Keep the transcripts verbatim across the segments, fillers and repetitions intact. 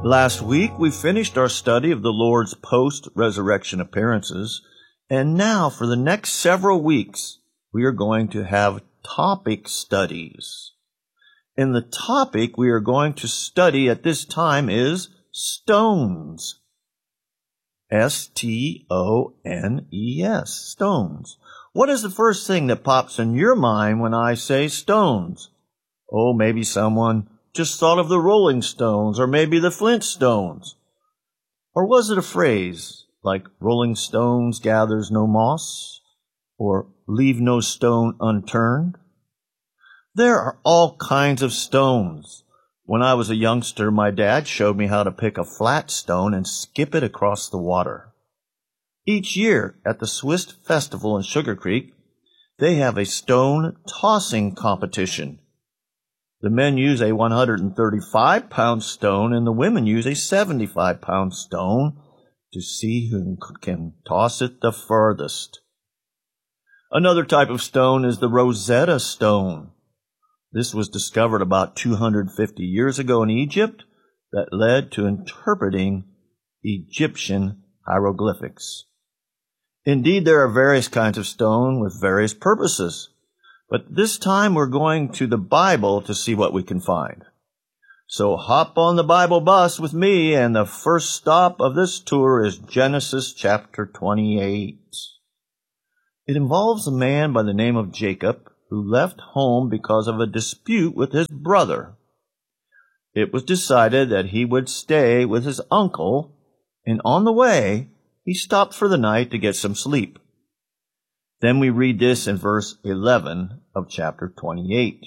Last week, we finished our study of the Lord's post-resurrection appearances, and now for the next several weeks, we are going to have topic studies. And the topic we are going to study at this time is stones. S T O N E S, stones. What is the first thing that pops in your mind when I say stones? Oh, maybe someone just thought of the Rolling Stones, or maybe the Flintstones. Or was it a phrase like Rolling Stones gathers no moss, or leave no stone unturned? There are all kinds of stones. When I was a youngster, my dad showed me how to pick a flat stone and skip it across the water. Each year at the Swiss Festival in Sugar Creek, they have a stone tossing competition. The men use a one hundred thirty-five pound stone and the women use a seventy-five pound stone to see who can toss it the furthest. Another type of stone is the Rosetta Stone. This was discovered about two hundred fifty years ago in Egypt that led to interpreting Egyptian hieroglyphics. Indeed, there are various kinds of stone with various purposes. But this time we're going to the Bible to see what we can find. So hop on the Bible bus with me, and the first stop of this tour is Genesis chapter twenty-eight. It involves a man by the name of Jacob who left home because of a dispute with his brother. It was decided that he would stay with his uncle, and on the way, he stopped for the night to get some sleep. Then we read this in verse eleven of chapter twenty-eight.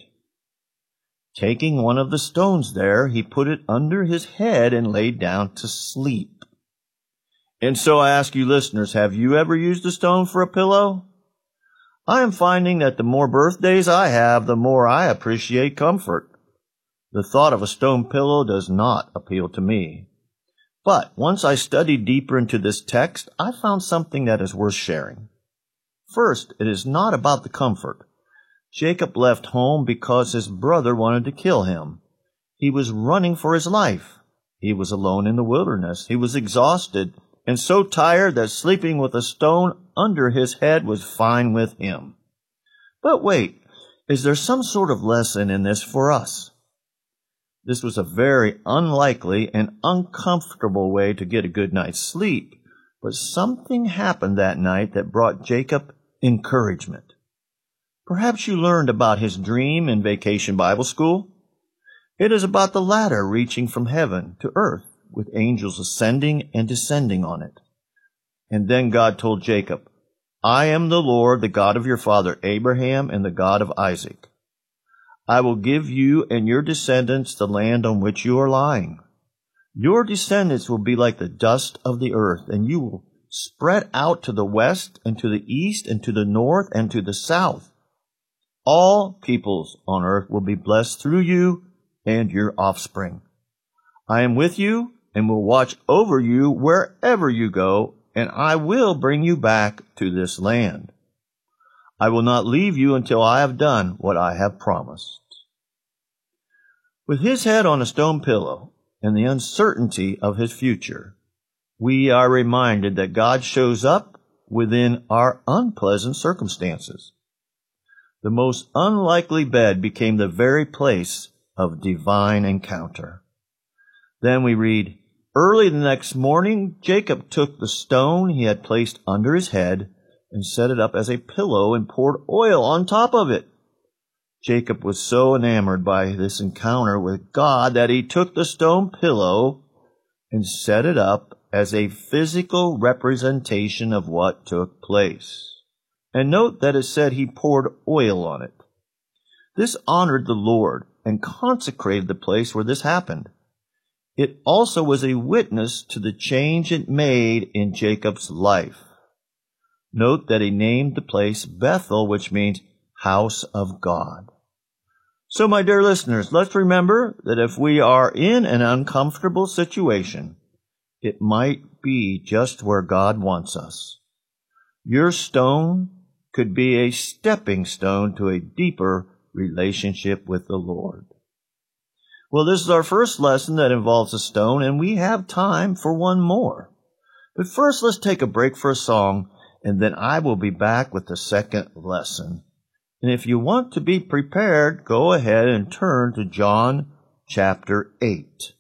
Taking one of the stones there, he put it under his head and laid down to sleep. And so I ask you listeners, have you ever used a stone for a pillow? I am finding that the more birthdays I have, the more I appreciate comfort. The thought of a stone pillow does not appeal to me. But once I studied deeper into this text, I found something that is worth sharing. First, it is not about the comfort. Jacob left home because his brother wanted to kill him. He was running for his life. He was alone in the wilderness. He was exhausted and so tired that sleeping with a stone under his head was fine with him. But wait, is there some sort of lesson in this for us? This was a very unlikely and uncomfortable way to get a good night's sleep, but something happened that night that brought Jacob encouragement. Perhaps you learned about his dream in Vacation Bible School. It is about the ladder reaching from heaven to earth, with angels ascending and descending on it. And then God told Jacob, I am the Lord, the God of your father Abraham and the God of Isaac. I will give you and your descendants the land on which you are lying. Your descendants will be like the dust of the earth, and you will spread out to the west and to the east and to the north and to the south. All peoples on earth will be blessed through you and your offspring. I am with you and will watch over you wherever you go, and I will bring you back to this land. I will not leave you until I have done what I have promised. With his head on a stone pillow and the uncertainty of his future, we are reminded that God shows up within our unpleasant circumstances. The most unlikely bed became the very place of divine encounter. Then we read, early the next morning, Jacob took the stone he had placed under his head and set it up as a pillow and poured oil on top of it. Jacob was so enamored by this encounter with God that he took the stone pillow and set it up as a physical representation of what took place. And note that it said he poured oil on it. This honored the Lord and consecrated the place where this happened. It also was a witness to the change it made in Jacob's life. Note that he named the place Bethel, which means house of God. So, my dear listeners, let's remember that if we are in an uncomfortable situation, it might be just where God wants us. Your stone could be a stepping stone to a deeper relationship with the Lord. Well, this is our first lesson that involves a stone, and we have time for one more. But first, let's take a break for a song, and then I will be back with the second lesson. And if you want to be prepared, go ahead and turn to John chapter eight.